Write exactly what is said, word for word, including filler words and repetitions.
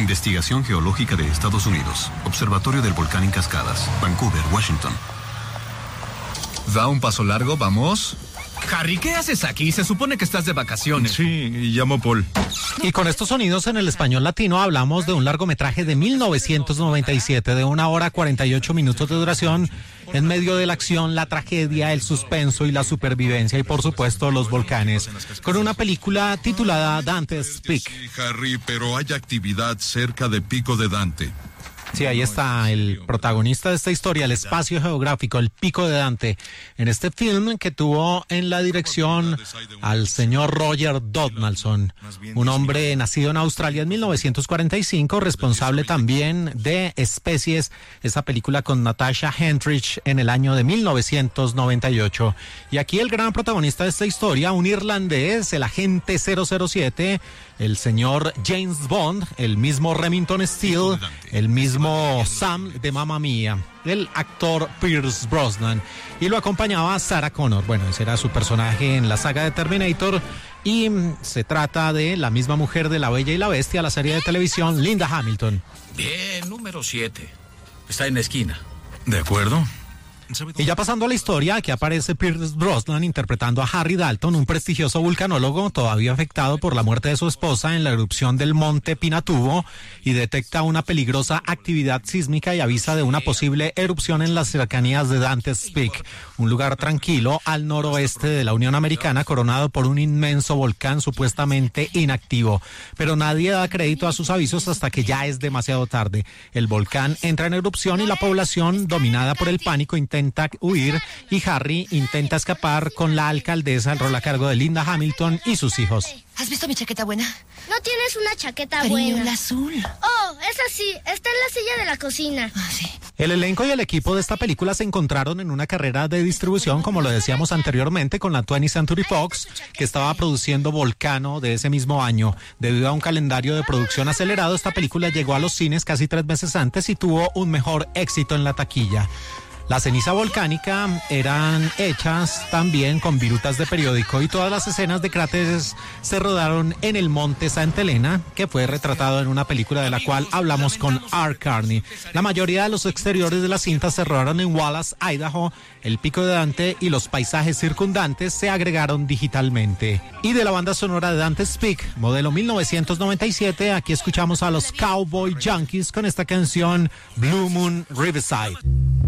Investigación Geológica de Estados Unidos. Observatorio del Volcán en Cascadas. Vancouver, Washington. ¿Da un paso largo, vamos? Harry, ¿qué haces aquí? Se supone que estás de vacaciones. Sí, llamo Paul. Y con estos sonidos en el español latino hablamos de un largometraje de mil novecientos noventa y siete de una hora cuarenta y ocho minutos de duración, en medio de la acción, la tragedia, el suspenso y la supervivencia y por supuesto los volcanes, con una película titulada Dante's Peak. Sí, Harry, pero hay actividad cerca de Pico de Dante. Sí, ahí está el protagonista de esta historia, el espacio geográfico, el Pico de Dante, en este film que tuvo en la dirección al señor Roger Donaldson, un hombre nacido en Australia en mil novecientos cuarenta y cinco, responsable también de Especies, esa película con Natasha Henstridge en el año de mil novecientos noventa y ocho. Y aquí el gran protagonista de esta historia, un irlandés, el agente cero cero siete, el señor James Bond, el mismo Remington Steele, el mismo Sam de Mamma Mía, el actor Pierce Brosnan, y lo acompañaba Sarah Connor. Bueno, ese era su personaje en la saga de Terminator, y mm, se trata de la misma mujer de La Bella y la Bestia, la serie de televisión, Linda Hamilton. Bien, número siete. Está en la esquina. ¿De acuerdo? Y ya pasando a la historia, aquí aparece Pierce Brosnan interpretando a Harry Dalton, un prestigioso vulcanólogo todavía afectado por la muerte de su esposa en la erupción del monte Pinatubo, y detecta una peligrosa actividad sísmica y avisa de una posible erupción en las cercanías de Dante's Peak, un lugar tranquilo al noroeste de la Unión Americana coronado por un inmenso volcán supuestamente inactivo. Pero nadie da crédito a sus avisos hasta que ya es demasiado tarde. El volcán entra en erupción y la población, dominada por el pánico, intenta intenta huir, y Harry intenta escapar con la alcaldesa, el rol a cargo de Linda Hamilton y sus hijos. ¿Has visto mi chaqueta buena? No tienes una chaqueta Cariño, buena. la azul. Oh, esa sí, está en la silla de la cocina. Ah, sí. El elenco y el equipo de esta película se encontraron en una carrera de distribución, como lo decíamos anteriormente, con la twentieth Century Fox, que estaba produciendo Volcano de ese mismo año. Debido a un calendario de producción acelerado, esta película llegó a los cines casi tres meses antes y tuvo un mejor éxito en la taquilla. La ceniza volcánica eran hechas también con virutas de periódico, y todas las escenas de cráteres se rodaron en el monte Santa Elena, que fue retratado en una película de la cual hablamos con Art Carney. La mayoría de los exteriores de la cinta se rodaron en Wallace, Idaho. El Pico de Dante y los paisajes circundantes se agregaron digitalmente. Y de la banda sonora de Dante's Peak, modelo mil novecientos noventa y siete, aquí escuchamos a los Cowboy Junkies con esta canción Blue Moon Riverside.